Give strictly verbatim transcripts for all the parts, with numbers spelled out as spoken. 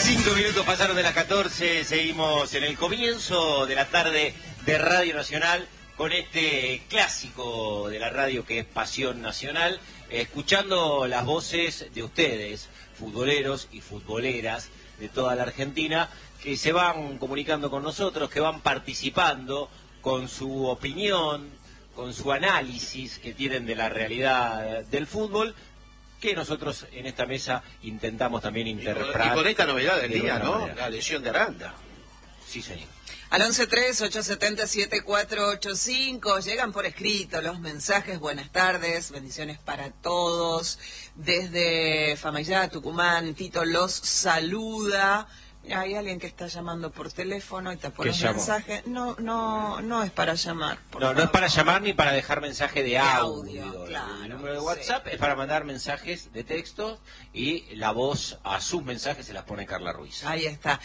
Cinco minutos pasaron de las catorce, seguimos en el comienzo de la tarde de Radio Nacional con este clásico de la radio que es Pasión Nacional, escuchando las voces de ustedes, futboleros y futboleras de toda la Argentina, que se van comunicando con nosotros, que van participando con su opinión, con su análisis que tienen de la realidad del fútbol, que nosotros en esta mesa intentamos también interpretar. Y con esta novedad del día, ¿no? Manera. La lesión de Aranda. Sí, señor. Al once tres, ocho siete cero, siete cuatro ocho cinco, llegan por escrito los mensajes. Buenas tardes, bendiciones para todos. Desde Famayá, Tucumán, Tito los saluda. Mira, hay alguien que está llamando por teléfono y te pone un mensaje. No, no, no es para llamar. No, favor. No es para llamar ni para dejar mensaje de, de audio. audio. Claro, el número de WhatsApp sí. Es para mandar mensajes de texto y la voz a sus mensajes se las pone Carla Ruiz. Ahí está.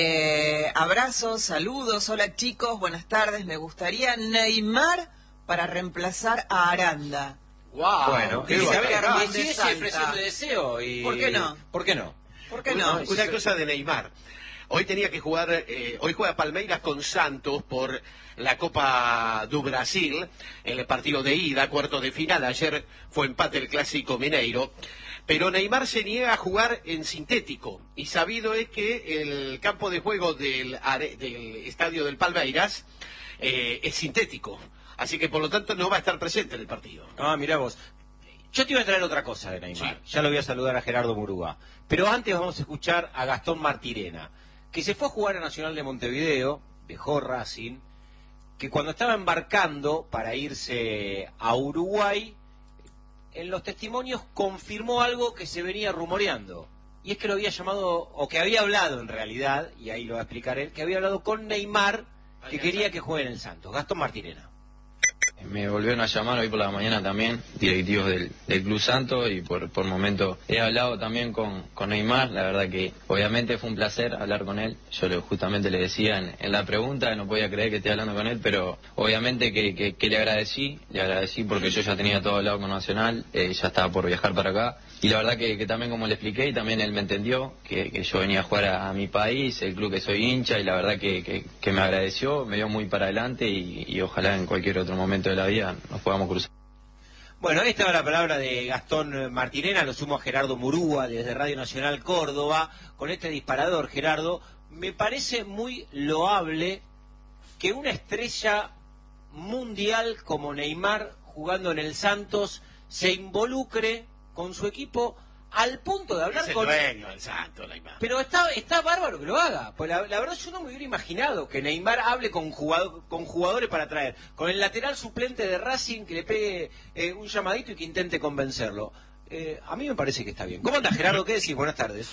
Eh, abrazos, saludos, hola chicos, buenas tardes. Me gustaría Neymar para reemplazar a Aranda. Wow. Bueno, que y sigue expresión de deseo. Y... ¿Por qué no? ¿Por qué no? ¿Por qué no? Una, una cosa de Neymar. Hoy tenía que jugar, eh, hoy juega Palmeiras con Santos por la Copa do Brasil, en el partido de ida, cuarto de final. Ayer fue empate el Clásico Mineiro. Pero Neymar se niega a jugar en sintético. Y sabido es que el campo de juego del, del estadio del Palmeiras eh, es sintético. Así que por lo tanto no va a estar presente en el partido. Ah, mirá vos. Yo te iba a traer otra cosa de Neymar. Sí. Ya lo voy a saludar a Gerardo Murúa. Pero antes vamos a escuchar a Gastón Martirena, que se fue a jugar a Nacional de Montevideo, dejó Racing, que cuando estaba embarcando para irse a Uruguay, en los testimonios confirmó algo que se venía rumoreando. Y es que lo había llamado, o que había hablado en realidad, y ahí lo va a explicar él, que había hablado con Neymar, que quería que juegue en el Santos. Gastón Martirena. Me volvieron a llamar hoy por la mañana también, directivos del, del Club Santos, y por, por momento he hablado también con, con Neymar. La verdad que obviamente fue un placer hablar con él. Yo le, justamente le decía en, en la pregunta, no podía creer que esté hablando con él, pero obviamente que, que, que le agradecí, le agradecí porque yo ya tenía todo hablado con Nacional, eh, ya estaba por viajar para acá. Y la verdad que, que también, como le expliqué, y también él me entendió, que, que yo venía a jugar a, a mi país, el club que soy hincha, y la verdad que, que, que me agradeció, me dio muy para adelante, y, y ojalá en cualquier otro momento de la vida nos podamos cruzar. Bueno, esta era la palabra de Gastón Martirena, lo sumo a Gerardo Murúa desde Radio Nacional Córdoba, con este disparador. Gerardo, me parece muy loable que una estrella mundial como Neymar, jugando en el Santos, se involucre con su equipo al punto de hablar es el con... dueño del Santos, Neymar. Pero está está bárbaro que lo haga. Pues la, la verdad yo no me hubiera imaginado que Neymar hable con jugador, con jugadores para traer, con el lateral suplente de Racing, que le pegue eh, un llamadito y que intente convencerlo. Eh, a mí me parece que está bien. ¿Cómo andas, Gerardo? ¿Qué decís? Buenas tardes.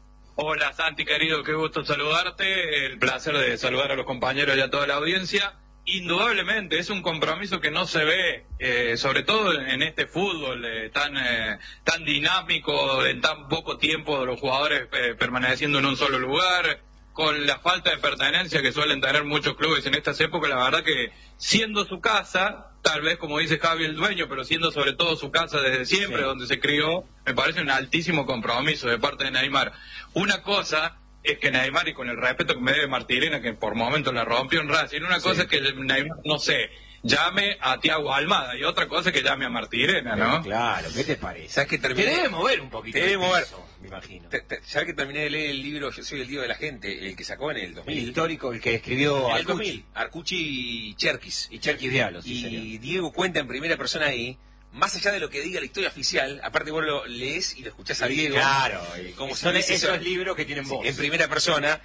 Hola, Santi, querido, qué gusto saludarte. El placer de saludar a los compañeros y a toda la audiencia. Indudablemente es un compromiso que no se ve, eh, sobre todo en este fútbol eh, tan eh, tan dinámico, en tan poco tiempo los jugadores eh, permaneciendo en un solo lugar, con la falta de pertenencia que suelen tener muchos clubes en estas épocas. La verdad que siendo su casa, tal vez como dice Javi el dueño, pero siendo sobre todo su casa desde siempre, sí, donde se crió, me parece un altísimo compromiso de parte de Neymar. Una cosa es que Neymar, y con el respeto que me debe Martirena, que por momentos la rompió en Racing, una cosa sí. es que Neymar, no sé, llame a Thiago Almada, y otra cosa es que llame a Martirena, ¿no? Eh, claro, ¿qué te parece? ¿Sabes que terminé? Te debe mover un poquito. Te debe mover. Piso, me imagino. Te, te, ¿Sabes que terminé de leer el libro Yo soy el Dios de la gente, el que sacó en el dos mil? El histórico, el que escribió en el Arcucci. dos mil, Arcucci y Cherkis. Y Cherkis Diablo, sí, Y señor. Diego cuenta en primera persona ahí, más allá de lo que diga la historia oficial, aparte vos lo lees y lo escuchás a Diego. Claro, como son si esos eso, libros que tienen voz. En primera persona,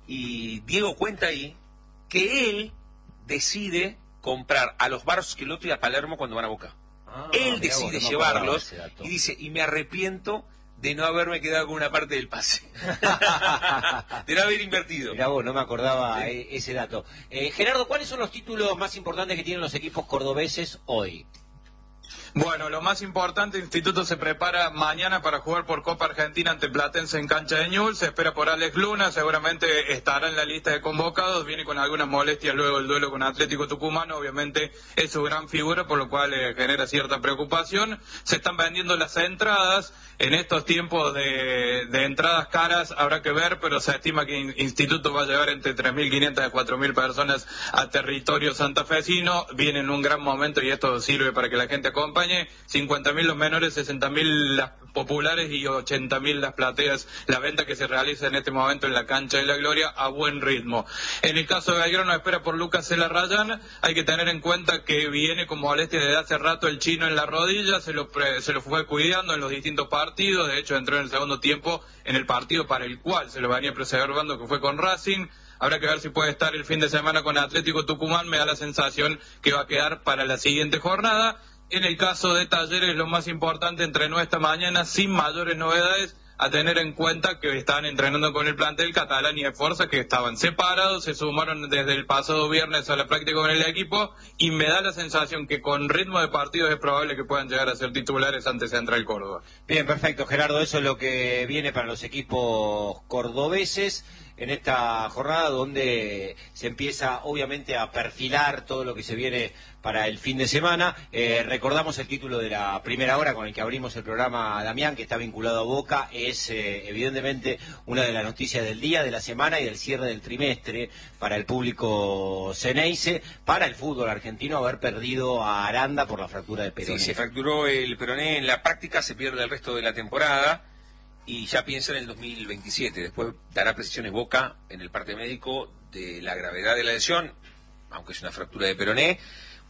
y Diego cuenta ahí que él decide comprar a los Barros-Schelotto y a Palermo cuando van a Boca. Ah, él decide vos, no llevarlos y dice, y me arrepiento de no haberme quedado con una parte del pase. De no haber invertido. Mirá vos, no me acordaba sí. ese dato. Eh, Gerardo, ¿cuáles son los títulos más importantes que tienen los equipos cordobeses hoy? Bueno, lo más importante, el Instituto se prepara mañana para jugar por Copa Argentina ante Platense en cancha de Ñul. Se espera por Alex Luna, seguramente estará en la lista de convocados. Viene con algunas molestias luego del duelo con Atlético Tucumán. Obviamente es su gran figura, por lo cual eh, genera cierta preocupación. Se están vendiendo las entradas. En estos tiempos de, de entradas caras habrá que ver, pero se estima que el Instituto va a llevar entre tres mil quinientas y cuatro mil personas a territorio santafesino. Viene en un gran momento y esto sirve para que la gente acompañe. cincuenta mil los menores, sesenta mil las populares y ochenta mil las plateas. La venta que se realiza en este momento en la cancha de la Gloria a buen ritmo. En el caso de Belgrano espera por Lucas Celarrayán. Hay que tener en cuenta que viene como molestia desde hace rato el chino en la rodilla. Se lo, pre, se lo fue cuidando en los distintos partidos. De hecho entró en el segundo tiempo en el partido para el cual se lo venía preservando, que fue con Racing. Habrá que ver si puede estar el fin de semana con Atlético Tucumán. Me da la sensación que va a quedar para la siguiente jornada. En el caso de Talleres, lo más importante, entrenó esta mañana sin mayores novedades, a tener en cuenta que estaban entrenando con el plantel Catalán y de Forza, que estaban separados, se sumaron desde el pasado viernes a la práctica con el equipo, y me da la sensación que con ritmo de partidos es probable que puedan llegar a ser titulares ante Central Córdoba. Bien, perfecto, Gerardo, eso es lo que viene para los equipos cordobeses en esta jornada, donde se empieza obviamente a perfilar todo lo que se viene para el fin de semana. Eh, recordamos el título de la primera hora con el que abrimos el programa, Damián, que está vinculado a Boca. Es eh, evidentemente una de las noticias del día, de la semana y del cierre del trimestre para el público ceneice, para el fútbol argentino, haber perdido a Aranda por la fractura de peroné. Sí, se fracturó el peroné en la práctica, se pierde el resto de la temporada y ya piensa en el dos mil veintisiete. Después dará precisiones Boca en el parte médico de la gravedad de la lesión, aunque es una fractura de peroné,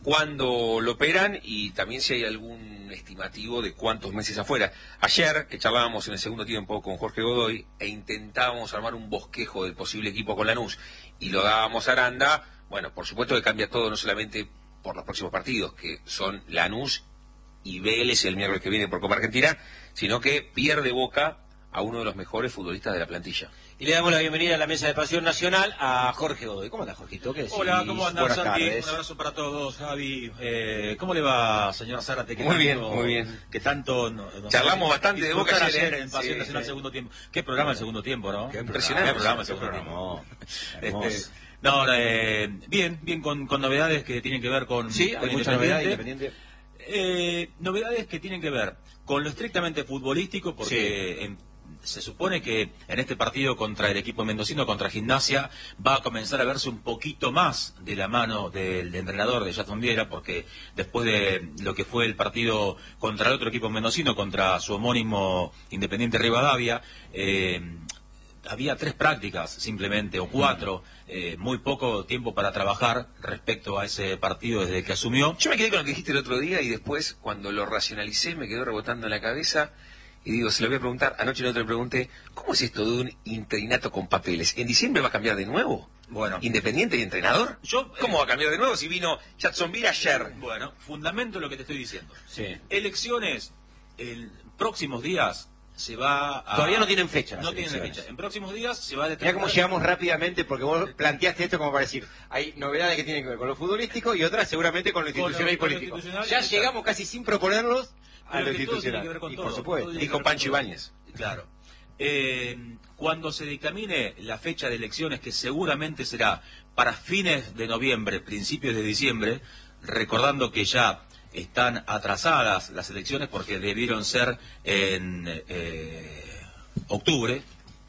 cuándo lo operan y también si hay algún estimativo de cuántos meses afuera. Ayer, que charlábamos en el segundo tiempo con Jorge Godoy e intentábamos armar un bosquejo del posible equipo con Lanús y lo dábamos a Aranda, bueno, por supuesto que cambia todo, no solamente por los próximos partidos, que son Lanús y Vélez el miércoles que viene por Copa Argentina, sino que pierde Boca a uno de los mejores futbolistas de la plantilla. Y le damos la bienvenida a la mesa de Pasión Nacional a Jorge Godoy. ¿Cómo anda, Jorgito? ¿Qué decís? Hola, ¿cómo andás, Buenas Santi? tardes. Un abrazo para todos, Javi. Eh, ¿Cómo le va, señor Zárate? Muy bien, muy bien. Que tanto... No, no Charlamos sé, bastante de Boca ayer, ayer, ¿eh? En Pasión sí, Nacional sí. segundo tiempo. ¿Qué programa el segundo tiempo, no? Qué Impresionante. ¿Qué programa el Qué segundo programa. tiempo? Hermoso. Este, no, eh, bien, bien, con, con novedades que tienen que ver con... Sí, con hay mucha novedad Independiente. independiente. Eh, novedades que tienen que ver con lo estrictamente futbolístico, porque... Sí. En, se supone que en este partido contra el equipo mendocino, contra Gimnasia, va a comenzar a verse un poquito más de la mano del entrenador de Jason Viera, porque después de lo que fue el partido contra el otro equipo mendocino, contra su homónimo Independiente Rivadavia, eh, había tres prácticas simplemente, o cuatro, eh, muy poco tiempo para trabajar respecto a ese partido desde que asumió. Yo me quedé con lo que dijiste el otro día y después, cuando lo racionalicé, me quedó rebotando en la cabeza. Y digo, se lo voy a preguntar, anoche no te lo pregunté, ¿cómo es esto de un interinato con papeles? ¿En diciembre va a cambiar de nuevo? Bueno, ¿Independiente y entrenador? yo, ¿Cómo va a cambiar de nuevo si vino Jacksonville ayer? Bueno, fundamento lo que te estoy diciendo. Sí. Elecciones, en próximos días se va a... Todavía no tienen fecha las No tienen elecciones. fecha. En próximos días se va a Mira determinar... cómo llegamos rápidamente, porque vos planteaste esto como para decir, hay novedades que tienen que ver con lo futbolístico y otras seguramente con lo Con lo- institucional y con lo político. institucional, Ya exacto. llegamos casi sin proponerlos a Pero lo que todo tiene institucional. que ver con Y todo, por supuesto. todo tiene Dijo que ver Pancho con todo. Ibáñez. Claro. Eh, cuando se dictamine la fecha de elecciones, que seguramente será para fines de noviembre, principios de diciembre, recordando que ya están atrasadas las elecciones porque debieron ser en eh, octubre,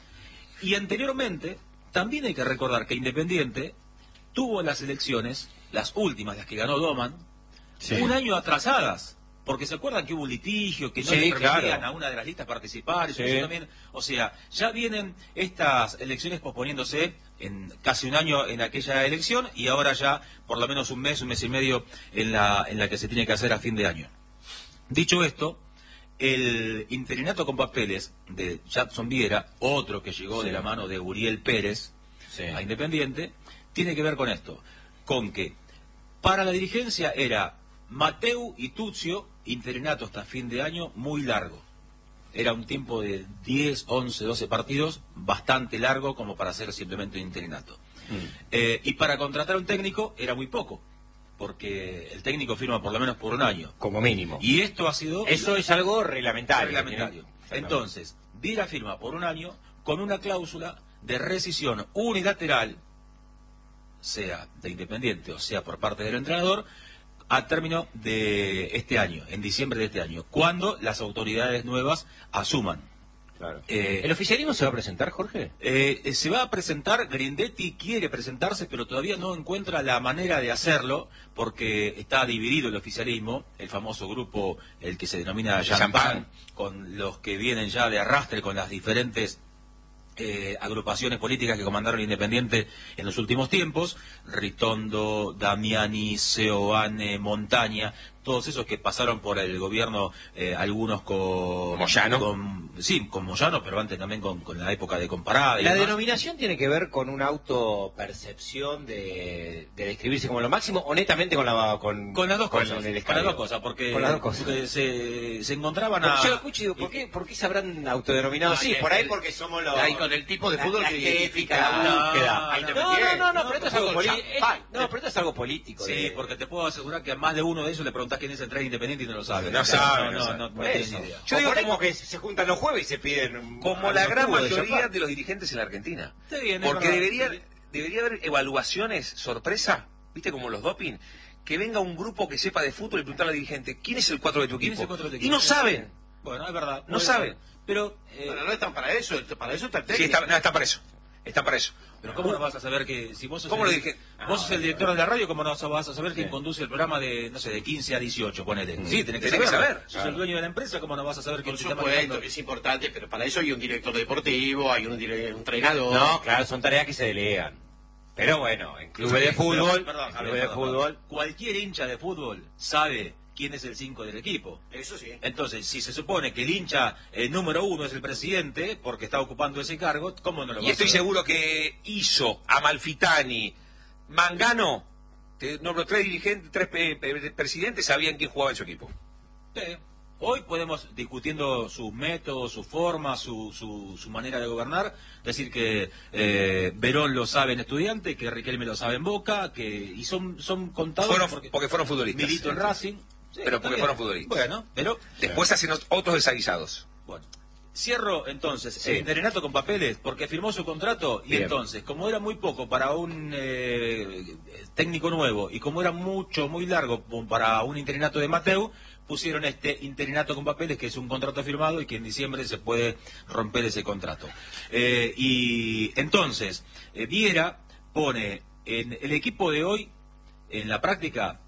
y anteriormente también hay que recordar que Independiente tuvo las elecciones, las últimas, las que ganó Doman, Sí. un año atrasadas. Porque se acuerdan que hubo un litigio, que no Sí, le permitían claro. a una de las listas participar, y Sí. eso también, o sea, ya vienen estas elecciones posponiéndose en casi un año en aquella elección y ahora ya por lo menos un mes, un mes y medio en la, en la que se tiene que hacer a fin de año. Dicho esto, el interinato con papeles de Jackson Viera, otro que llegó Sí. de la mano de Uriel Pérez Sí. a Independiente, tiene que ver con esto, con que para la dirigencia era Mateu y Tuccio, interinato hasta fin de año, muy largo. Era un tiempo de diez, once, doce partidos, bastante largo como para hacer simplemente un interinato. Mm. Eh, y para contratar a un técnico era muy poco. porque el técnico firma por lo menos por un año. Como mínimo. Y esto ha sido... Eso es algo reglamentario. reglamentario. Entonces, Viera firma por un año con una cláusula de rescisión unilateral, sea de Independiente o sea por parte del entrenador, a término de este año, en diciembre de este año, cuando las autoridades nuevas asuman. Claro. Eh, ¿El oficialismo se va a presentar, Jorge? Eh, se va a presentar, Grindetti quiere presentarse, pero todavía no encuentra la manera de hacerlo, porque está dividido el oficialismo, el famoso grupo, el que se denomina Champán, con los que vienen ya de arrastre con las diferentes eh, agrupaciones políticas que comandaron Independiente en los últimos tiempos, Ritondo, Damiani, Seoane, Montaña, todos esos que pasaron por el gobierno, eh, algunos con Moyano. con, sí, con Moyano, pero antes también con, con la época de Comparada. Y La demás. denominación tiene que ver con una autopercepción de, de describirse como lo máximo, honestamente con la con, Con las dos con cosas, el con escabio. las dos cosas, porque, Con las dos cosas. porque se, se encontraban Porque a... yo lo escucho y digo, ¿por qué, ¿por qué se habrán autodenominado así? No, Por ahí el- porque somos los... ahí con el tipo de la- fútbol la que estética, identifica- la búsqueda. No, Ay, no, no, no, no, no, pero esto es algo fútbol político. champán. No, pero esto es algo político. Sí, de- porque te puedo asegurar que a más de uno de ellos le preguntás quién es el tren Independiente y no lo sabe. No sabe, no, no no, sabe. no, no Por tienen eso. ni idea. Yo O digo por ahí como- porque se juntan los jueves y se piden... Como a la los gran tubos de mayoría champán. de los dirigentes en la Argentina. Está bien, es Porque verdad. debería, debería haber evaluaciones sorpresa, viste, como los doping, que venga un grupo que sepa de fútbol y preguntarle al dirigente, ¿quién es el cuatro de tu ¿Quién es equipo? el cuatro de tu Y equipo? no saben. Bueno, es verdad. No puede saben. ser. Pero, eh, Bueno, no están para eso, para eso está el Sí, técnico. está, no, está para eso. Está para eso. pero ¿cómo no vas a saber que si vos sos, ¿Cómo el, lo dije? vos sos el director de la radio, cómo no vas a saber quién Sí. conduce el programa de, no sé, de quince a dieciocho, ponele? Sí, tenés que Tenés que saberlo. saber. Sos el dueño de la empresa, ¿cómo no vas a saber quién Por te está supuesto manejando? que es importante, pero para eso hay un director deportivo, hay un, dire- un entrenador. No, claro, son tareas que se delegan. Pero bueno, en clubes de Sí, fútbol, pero- perdón, en Javier, clubes de perdón, fútbol, perdón. Cualquier hincha de fútbol sabe quién es el cinco del equipo. Eso sí. Entonces, si se supone que el hincha eh, número uno es el presidente, porque está ocupando ese cargo, ¿cómo no lo va Y a estoy saber? seguro que hizo Amalfitani, Mangano, te nombro tres dirigentes, tres pe- pe- presidentes, sabían quién jugaba en su equipo. Sí. Hoy podemos, discutiendo sus métodos, su forma, su, su, su manera de gobernar, decir que eh, Verón lo sabe en Estudiante, que Riquelme lo sabe en Boca, que y son, son contados Fueron, porque, porque fueron futbolistas. Milito en Racing. Sí, Pero está porque bien. fueron futbolistas. Bueno, pero... Después hacen ot- otros desaguisados. Bueno, cierro entonces Sí. el interinato con papeles porque firmó su contrato y Bien. entonces, como era muy poco para un eh, técnico nuevo y como era mucho, muy largo como para un interinato de Mateu, pusieron este interinato con papeles que es un contrato firmado y que en diciembre se puede romper ese contrato. Eh, y entonces, eh, Viera pone en el equipo de hoy, en la práctica,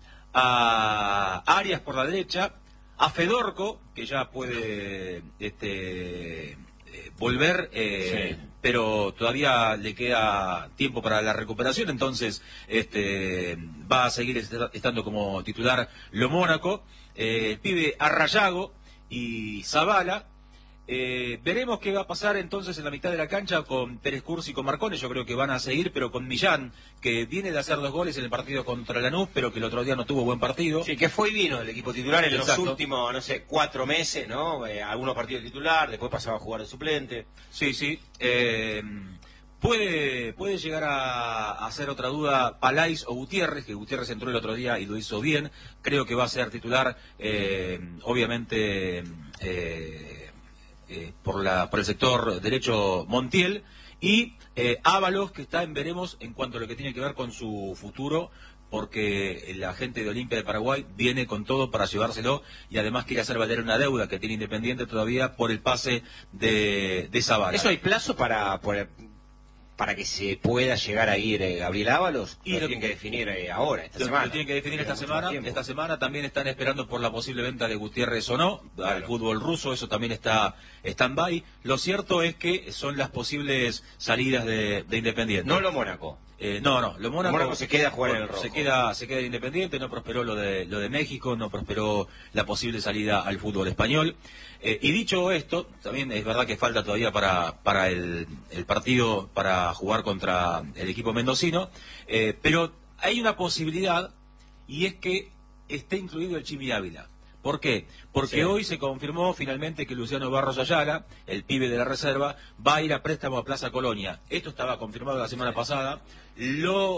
a Arias por la derecha, a Fedorco, que ya puede este, eh, volver, eh, Sí. pero todavía le queda tiempo para la recuperación, entonces este, va a seguir est- estando como titular Lo Mónaco, eh, el pibe Arrayago y Zavala. Eh, veremos qué va a pasar entonces en la mitad de la cancha con Pérez Cursi y con Marcone. Yo creo que van a seguir, pero con Millán, que viene de hacer dos goles en el partido contra Lanús, pero que el otro día no tuvo buen partido. sí, que fue y vino el equipo titular en Exacto. los últimos, no sé, cuatro meses, ¿no? Eh, algunos partidos titular, después pasaba a jugar de suplente. Sí, sí. Eh, puede, puede llegar a, a hacer otra duda Palais o Gutiérrez, que Gutiérrez entró el otro día y lo hizo bien. Creo que va a ser titular, eh, obviamente, eh, eh, por, la, por el sector derecho Montiel. Y eh, Ábalos, que está en veremos en cuanto a lo que tiene que ver con su futuro, porque la gente de Olimpia de Paraguay viene con todo para llevárselo y además quiere hacer valer una deuda que tiene Independiente todavía por el pase de, de Zavala. ¿Eso hay plazo para, para, para que se pueda llegar a ir eh, Gabriel Ábalos? Y Lo lo- tienen que definir eh, ahora, esta Lo- semana. Lo tienen que definir esta Tiene mucho semana. más tiempo. Esta semana también están esperando por la posible venta de Gutiérrez o no al Claro. fútbol ruso. Eso también está stand-by. Lo cierto es que son las posibles salidas de, de Independiente. No lo Mónaco. Eh, no, no, lo Mónaco, Mónaco se queda a jugar en el rojo. Se queda, se queda en Independiente, no prosperó lo de, lo de México, no prosperó la posible salida al fútbol español. Eh, y dicho esto, también es verdad que falta todavía para, para el, el partido, para jugar contra el equipo mendocino, eh, pero hay una posibilidad y es que esté incluido el Chimi Ávila. ¿Por qué? Porque Sí. hoy se confirmó finalmente que Luciano Barros Ayala, el pibe de la reserva, va a ir a préstamo a Plaza Colonia. Esto estaba confirmado la semana pasada. Lo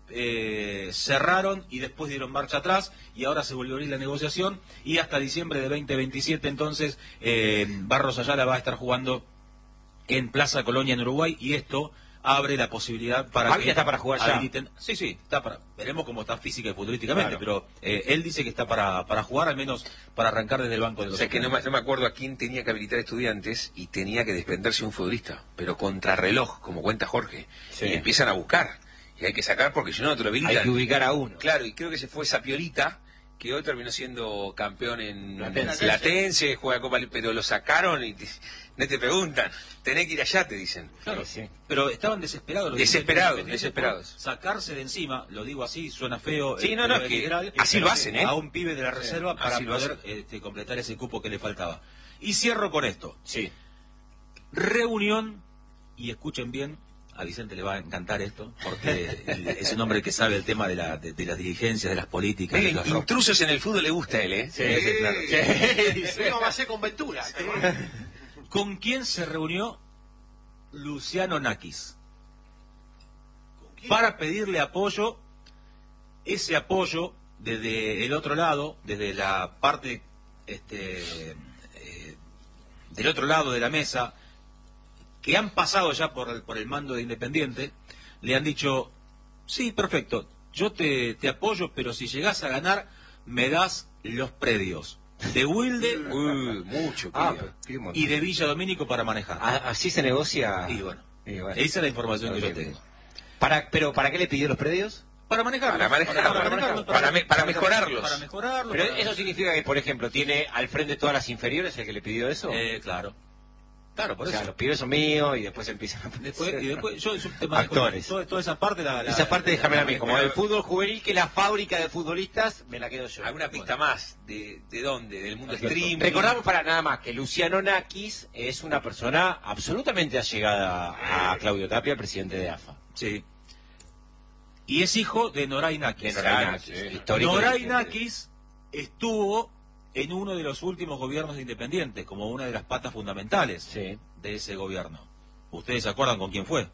eh, cerraron y después dieron marcha atrás y ahora se volvió a abrir la negociación y hasta diciembre de veinte veintisiete entonces eh, Barros Ayala va a estar jugando en Plaza Colonia en Uruguay y esto abre la posibilidad para ah, que está para jugar ya. habiliten... Sí, sí, está para... veremos cómo está física y futbolísticamente, Claro. pero eh, él dice que está para, para jugar, al menos para arrancar desde el banco de los... O sea, que no me, no me acuerdo a quién tenía que habilitar Estudiantes y tenía que desprenderse un futbolista, pero contrarreloj, como cuenta Jorge. Sí. Y empiezan a buscar, y hay que sacar porque si no, no te lo habilitan. Hay que ubicar a uno. Claro, y creo que se fue Sapiolita, que hoy terminó siendo campeón en Platense. Platense, juega Copa, pero lo sacaron y te, no te preguntan, tenés que ir allá, te dicen. Claro, Sí, sí. pero estaban desesperados. los Desesperados, dirigentes desesperados. por sacarse de encima, lo digo así, suena feo. Sí, eh, no, no, pero es que literal, así lo hacen, ¿eh? A un pibe de la reserva Sí, para así lo poder hacen. este, completar ese cupo que le faltaba. Y cierro con esto. Sí. Reunión, y escuchen bien, a Vicente le va a encantar esto, porque es un hombre que sabe el tema de, la, de, de las dirigencias, de las políticas. de Miren, los ro- intrusos en el fútbol le gusta a él, ¿eh? Sí, sí, claro. Sí. Vengo a hacer con Ventura. ¿Con quién se reunió Luciano Nakis? Para pedirle apoyo, ese apoyo desde el otro lado, desde la parte este, eh, del otro lado de la mesa, que han pasado ya por el, por el mando de Independiente, le han dicho, sí, perfecto, yo te, te apoyo, pero si llegás a ganar, me das los predios de Wilde Uy, mucho, Ah, pibe. qué montón. y de Villa Domínico para manejar. Ah, así se negocia. Y bueno, Y bueno. esa es la información que yo Ok. tengo. Para, pero ¿para qué le pidió los predios? Para manejarlos. Para manejar- para manejarlos, para me- para mejorarlos. Para mejorarlos. Pero para- eso significa que, por ejemplo, tiene al frente todas las inferiores el que le pidió eso. Eh, claro. Claro, por o sea, eso. los pibes son míos y después empiezan a Después, y después, yo eso te manejo Actores. toda, toda esa parte la, la- Esa parte déjamela a mí. Como pero- el fútbol juvenil, que es la fábrica de futbolistas, me la quedo yo. ¿Alguna pista más? ¿De, de dónde? ¿Del mundo stream? Recordamos para nada más que Luciano Nakis es una persona absolutamente allegada a Claudio Tapia, el presidente de A F A. Sí. Y es hijo de Noray De Nakis. Noray claro, Nakis, sí. histórico Noray dirigente. Nakis estuvo en uno de los últimos gobiernos de Independiente, como una de las patas fundamentales Sí. de ese gobierno. ¿Ustedes se acuerdan con quién fue?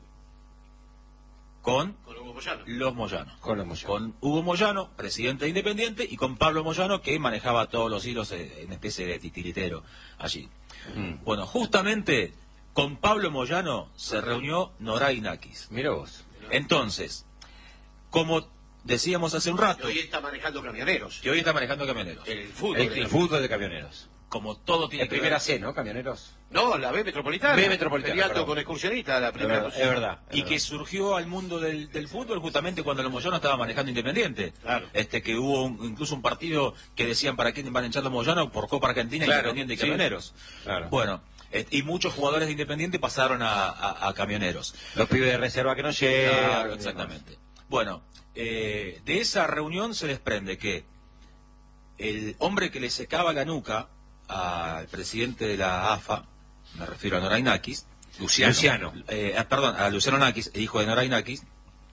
Con Con Hugo Moyano. los Moyanos. Con los Moyano. Con Hugo Moyano, presidente de Independiente, y con Pablo Moyano, que manejaba todos los hilos eh, en especie de titiritero allí. Mm. Bueno, justamente con Pablo Moyano se reunió Noray Nakis. Mira vos. Entonces, como decíamos hace un rato, Y hoy está manejando camioneros. que hoy está manejando camioneros, El fútbol. El, el fútbol de camioneros. como todo tiene En que primera ver, C, ¿no? Camioneros. No, la B Metropolitana. B Metropolitana, Peleando perdón. con excursionista, la Es primera. verdad. Es verdad es y que verdad. surgió al mundo del, del fútbol justamente cuando los Moyano estaban manejando Independiente. Claro. Este que hubo un- incluso un partido que decían para quién van a echar los Moyano por Copa Argentina, Claro, Independiente y sí. Camioneros. Claro. Bueno, eh, y muchos jugadores de Independiente pasaron a, a- a Camioneros. Los pibes de reserva que no llegan. Claro, exactamente. Bueno, eh, de esa reunión se desprende que el hombre que le secaba la nuca al presidente de la A F A, me refiero a Noray Nakis, Luciano. Luciano. eh, ah, perdón, a Luciano Nakis, el hijo de Noray Nakis,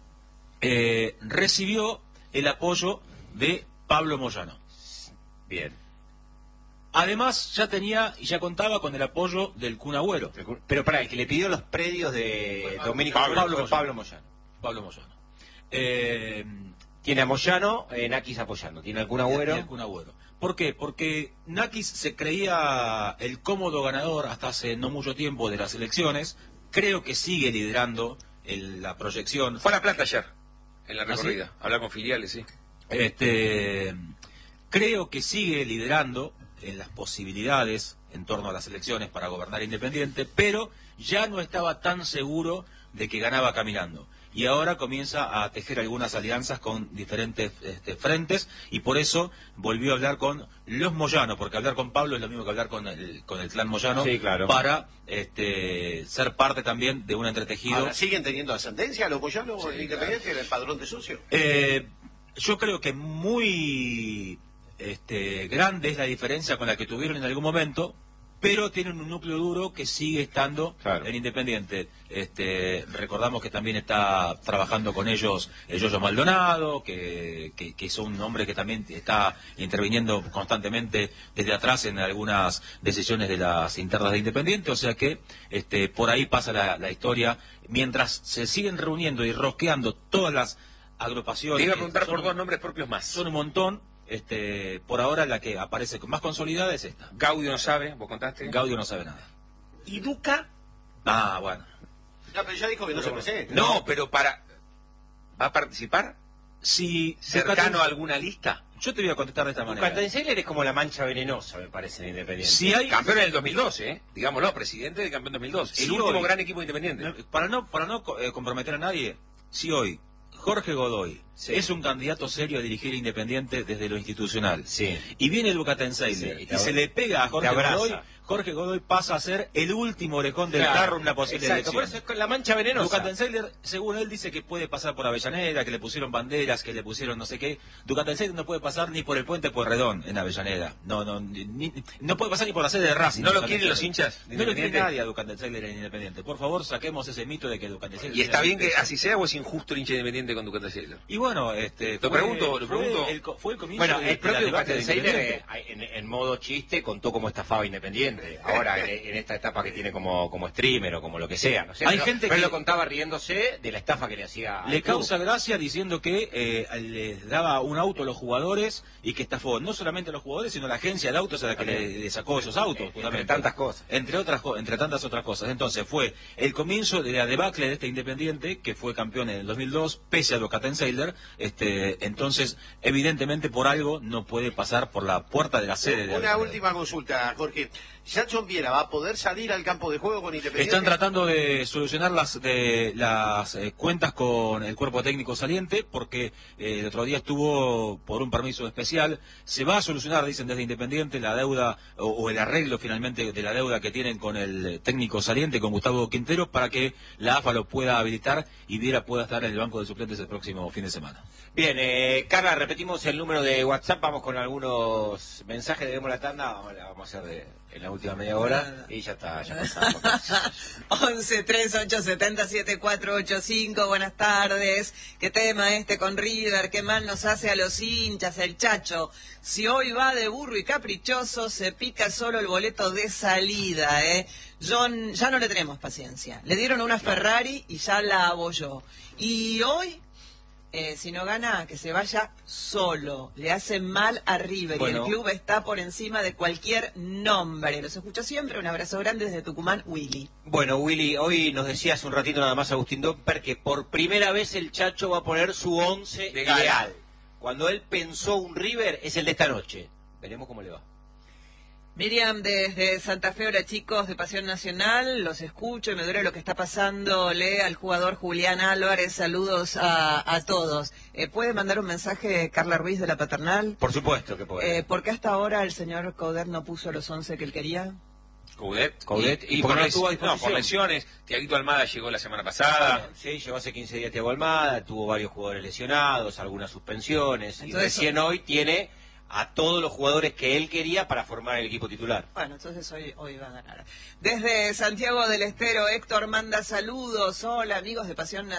eh, recibió el apoyo de Pablo Moyano. Bien. Además, ya tenía y ya contaba con el apoyo del Kun Agüero, Pero para el que le pidió los predios de Domínico Pablo, Pablo, Pablo Pablo Moyano. Pablo Moyano. Eh, Tiene a Moyano, eh, Nakis apoyando. Tiene algún agüero. El Kun Agüero. ¿Por qué? Porque Nakis se creía el cómodo ganador hasta hace no mucho tiempo de las elecciones. Creo que sigue liderando el- la proyección. Fue a La Plata ayer, en la ¿Ah, sí? recorrida. Hablar con filiales, sí. Este, creo que sigue liderando en las posibilidades en torno a las elecciones para gobernar Independiente, pero ya no estaba tan seguro de que ganaba caminando. Y ahora comienza a tejer algunas alianzas con diferentes este, frentes y por eso volvió a hablar con los Moyano, porque hablar con Pablo es lo mismo que hablar con el, con el clan Moyano, Sí, claro. para este, ser parte también de un entretejido. Ahora, ¿siguen teniendo ascendencia los Moyanos en Independiente, en el padrón de socio? Eh, yo creo que muy este, grande es la diferencia con la que tuvieron en algún momento, pero tienen un núcleo duro que sigue estando Claro. en Independiente. Este, recordamos que también está trabajando con ellos el Yoyo Maldonado, que, que, que es un hombre que también está interviniendo constantemente desde atrás en algunas decisiones de las internas de Independiente, o sea que este, por ahí pasa la, la historia, mientras se siguen reuniendo y rosqueando todas las agrupaciones. Te iba a preguntar son, por dos nombres propios más. Son un montón. Este, por ahora la que aparece con más consolidada es esta. Gaudio no sabe, vos contaste. Gaudio no sabe nada. ¿Y Duca? Ah, bueno. No, pero ya dijo que no se presenta. No, pero para... ¿Va a participar? Si ¿Cercano Ducaten- a alguna lista? Yo te voy a contestar de esta manera. Ducatenseiler es como la mancha venenosa, me parece, en Independiente. Si hay, Campeón en el dos mil doce, ¿eh? Digámoslo, presidente del campeón dos mil dos. Sí, el último hoy. gran equipo independiente. No, Para no, para no eh, comprometer a nadie, si hoy Jorge Godoy Sí. es un candidato serio a dirigir Independiente desde lo institucional, Sí. y viene Ducatenseiler Sí, y y, te se abra- le pega a Jorge te abraza. Godoy, Jorge Godoy pasa a ser el último orejón del Claro, carro en una posible exacto, por elección. eso es con la mancha venenosa. Ducatenseiler, según él, dice que puede pasar por Avellaneda, que le pusieron banderas, que le pusieron no sé qué. Ducatenseiler no puede pasar ni por el puente Pueyrredón en Avellaneda. No, no, ni- ni- no puede pasar ni por la sede de Racing. ¿No lo Ducatenseiler. quieren los hinchas de No lo quiere Independiente? nadie a Ducatenseiler en Independiente. Por favor, saquemos ese mito de que Ducatenseiler... ¿Y está sea bien que independiente. así sea o es injusto el hincha independiente con Ducatenseiler? Y bueno, este... Lo pregunto, lo fue pregunto. El, co- fue el comienzo Bueno, de- el propio de la debate de Ducatenseiler, Independiente. eh, en, en modo chiste, contó cómo estafaba Independiente. Ahora, en, en esta etapa que tiene como, como streamer o como lo que sea. No sé, Hay pero, gente pero él que- lo contaba riéndose de la estafa que le hacía. Le al club. causa gracia diciendo que eh, les daba un auto a los jugadores y que estafó no solamente a los jugadores, sino a la agencia de autos a la que le, le sacó esos autos. Entre justamente. tantas cosas. Entre otras co- entre tantas otras cosas. Entonces fue el comienzo de la debacle de este Independiente, que fue campeón en el dos mil dos, pese a Ducatenseiler. Este, entonces, evidentemente, por algo no puede pasar por la puerta de la sede. de Una Avellaneda. última consulta, Jorge. ¿Jackson Viera va a poder salir al campo de juego con Independiente? Están tratando de solucionar las de las eh, cuentas con el cuerpo técnico saliente, porque eh, el otro día estuvo por un permiso especial. Se va a solucionar, dicen desde Independiente, la deuda o, o el arreglo finalmente de la deuda que tienen con el técnico saliente, con Gustavo Quintero, para que la A F A lo pueda habilitar y Viera pueda estar en el banco de suplentes el próximo fin de semana. Bien, eh, Carla, repetimos el número de WhatsApp, vamos con algunos mensajes, debemos la tanda, vamos, la vamos a hacer de, en la última media hora y ya está, ya pasamos. once tres ocho setenta siete cuatro ocho cinco, buenas tardes. ¿Qué tema este con River? ¿Qué mal nos hace a los hinchas el Chacho? Si hoy va de burro y caprichoso, se pica solo el boleto de salida, ¿eh? John, ya no le tenemos paciencia. Le dieron una Ferrari y ya la abolló. Y hoy... Eh, si no gana, que se vaya solo. Le hace mal a River Bueno. y el club está por encima de cualquier nombre. Los escucho siempre. Un abrazo grande desde Tucumán, Willy. Bueno, Willy, hoy nos decía hace un ratito nada más Agustín Domper que por primera vez el Chacho va a poner su once De gala. ideal. Cuando él pensó un River, es el de esta noche. Veremos cómo le va. Miriam, desde Santa Fe, hola chicos de Pasión Nacional, los escucho y me duele lo que está pasándole al jugador Julián Álvarez, saludos a, a todos. Eh, ¿Puede mandar un mensaje Carla Ruiz de la Paternal? Por supuesto que puede. Eh, ¿Por qué hasta ahora el señor Coudet no puso los once que él quería? Coudet. Coudet, Y, y y porque por, no les- estuvo a no, disposición. por lesiones. Tiaguito Almada llegó la semana pasada. Sí, llegó hace quince días Thiago Almada, tuvo varios jugadores lesionados, algunas suspensiones, y Entonces, recién hoy tiene a todos los jugadores que él quería para formar el equipo titular. Bueno, entonces hoy, hoy va a ganar. Desde Santiago del Estero, Héctor manda saludos. Hola amigos de Pasión Nacional.